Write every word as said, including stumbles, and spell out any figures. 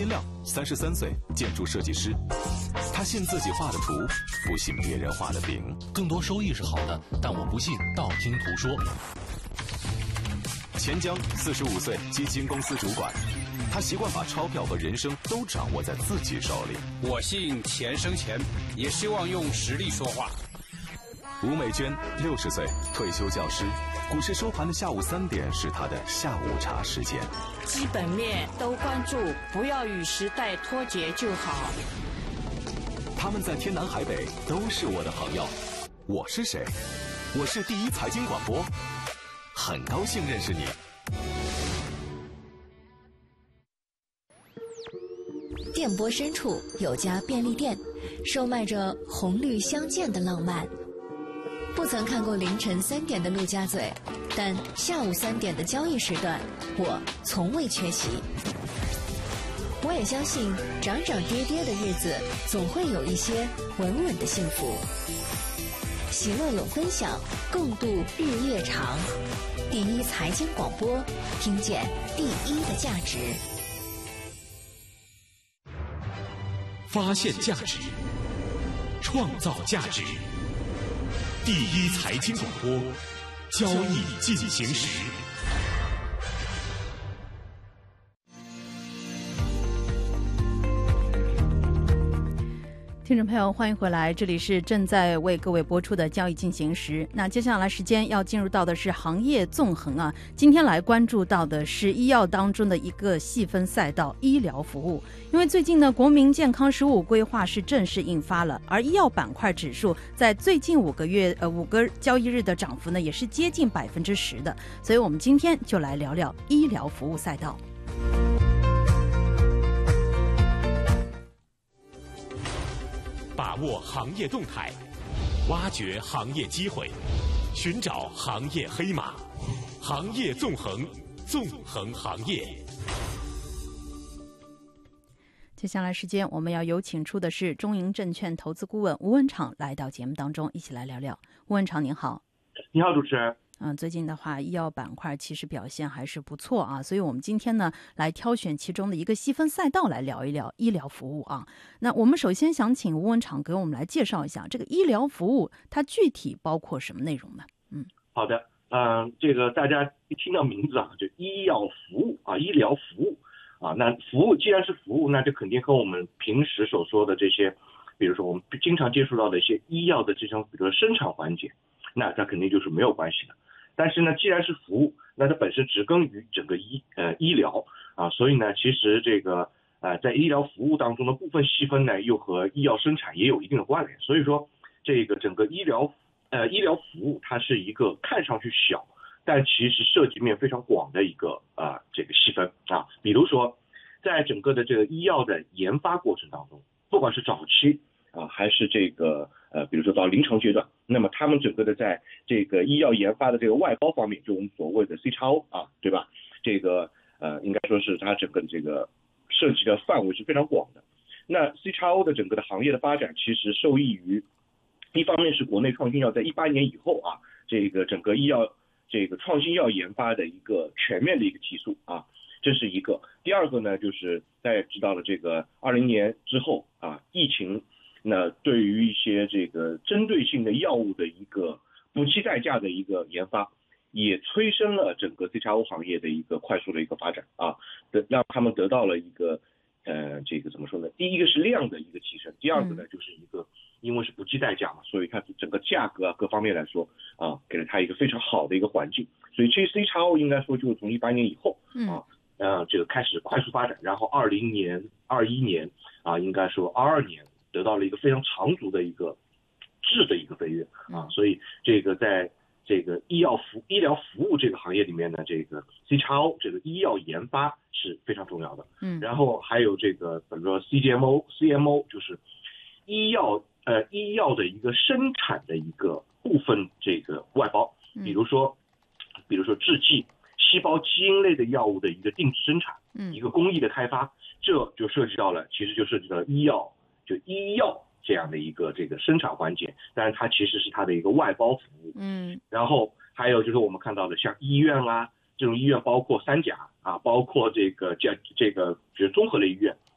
天亮，三十三岁，建筑设计师。他信自己画的图，不信别人画的饼。 更多收益是好的，但我不信道听途说。 钱江，四十五岁，基金公司主管。他习惯把钞票和人生都掌握在自己手里。 我信钱生钱，也希望用实力说话。 吴美娟，六十岁，退休教师。股市收盘的下午三点是他的下午茶时间。 基本面都关注，不要与时代脱节就好。 他们在天南海北都是我的朋友。我是谁？我是第一财经广播，很高兴认识你。 电波深处有家便利店，售卖着红绿相间的浪漫。不曾看过凌晨三点的陆家嘴，但下午三点的交易时段，我从未缺席。我也相信，涨涨跌跌的日子，总会有一些稳稳的幸福。喜乐永分享，共度日夜长。第一财经广播，听见第一的价值。 发现价值，创造价值。第一财经广播，交易进行时。 听众朋友，欢迎回来，这里是正在为各位播出的交易进行时。那接下来时间要进入到的是行业纵横啊，今天来关注到的是医药当中的一个细分赛道——医疗服务。因为最近呢，国民健康十五规划是正式印发了，而医药板块指数在最近五个月呃五个交易日的涨幅呢，也是接近百分之十的。所以我们今天就来聊聊医疗服务赛道。 把握行业动态，挖掘行业机会，寻找行业黑马，行业纵横，纵横行业。 接下来时间，我们要有请出的是中银证券投资顾问吴文敞来到节目当中，一起来聊聊。吴文敞您好。 你好，主持人。 嗯，最近的话，医药板块其实表现还是不错啊，所以我们今天呢来挑选其中的一个细分赛道来聊一聊医疗服务啊。那我们首先想请吴文敞给我们来介绍一下这个医疗服务它具体包括什么内容呢？嗯， 好的，嗯、呃，这个大家一听到名字啊，就医药服务啊，医疗服务啊，那服务既然是服务，那就肯定和我们平时所说的这些，比如说我们经常接触到的一些医药的这种，比如说生产环节，那它肯定就是没有关系的。但是呢，既然是服务，那它本身植根于整个医呃医疗啊，所以呢，其实这个呃在医疗服务当中的部分细分呢，又和医药生产也有一定的关联。所以说，这个整个医疗呃医疗服务，它是一个看上去小，但其实涉及面非常广的一个啊、呃、这个细分啊。比如说，在整个的这个医药的研发过程当中，不管是早期啊，还是这个呃，比如说到临床阶段，那么他们整个的在这个医药研发的这个外包方面，就我们所谓的 C X O 啊，对吧？这个呃，应该说是它整个的这个涉及的范围是非常广的。那 C X O 的整个的行业的发展，其实受益于一方面是国内创新药在一八年以后啊，这个整个医药这个创新药研发的一个全面的一个提速啊，这是一个。第二个呢，就是大家也知道了，这个二零年之后啊，疫情。那对于一些这个针对性的药物的一个不计代价的一个研发，也催生了整个 C X O 行业的一个快速的一个发展啊，得让他们得到了一个呃这个怎么说呢？第一个是量的一个提升，第二个呢就是一个因为是不计代价嘛，所以它整个价格啊各方面来说啊，给了它一个非常好的一个环境，所以这 C X O 应该说就是从一八年以后啊。呃，这个开始快速发展，然后二零年、二一年啊，应该说二二年得到了一个非常长足的一个质的一个飞跃啊，所以这个在这个医药服医疗服务这个行业里面呢，这个 C X O 这个医药研发是非常重要的。嗯，然后还有这个比如说 C D M O、C M O 就是医药呃医药的一个生产的一个部分这个外包，比如说比如说制剂。细胞基因类的药物的一个定制生产，嗯，一个工艺的开发，这就涉及到了，其实就涉及到了医药，就医药这样的一个这个生产环节，但是它其实是它的一个外包服务，嗯，然后还有就是我们看到的像医院啊，这种医院包括三甲啊，包括这个这这个就是综合类医院